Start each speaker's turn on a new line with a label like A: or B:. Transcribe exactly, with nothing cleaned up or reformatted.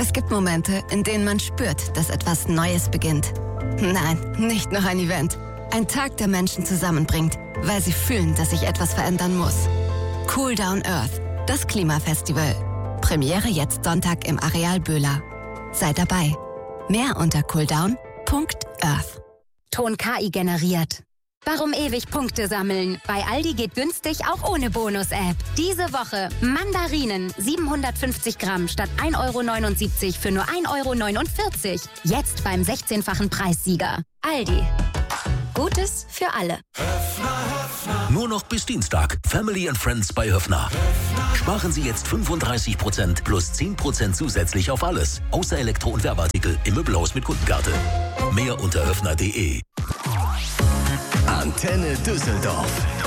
A: Es gibt Momente, in denen man spürt, dass etwas Neues beginnt. Nein, nicht noch ein Event. Ein Tag, der Menschen zusammenbringt, weil sie fühlen, dass sich etwas verändern muss. Cool Down Earth, das Klimafestival. Premiere jetzt Sonntag im Areal Böhler. Sei dabei. Mehr unter cooldown punkt earth.
B: Ton K I generiert. Warum ewig Punkte sammeln? Bei Aldi geht günstig auch ohne Bonus-App. Diese Woche Mandarinen siebenhundertfünfzig Gramm statt ein Euro neunundsiebzig für nur ein Euro neunundvierzig. Jetzt beim sechzehnfachen Preissieger. Aldi. Gutes für alle.
C: Nur noch bis Dienstag. Family and Friends bei Höffner. Sparen Sie jetzt fünfunddreißig Prozent plus zehn Prozent zusätzlich auf alles. Außer Elektro- und Werbeartikel im Möbelhaus mit Kundenkarte. Mehr unter höffner punkt de.
D: Antenne Düsseldorf.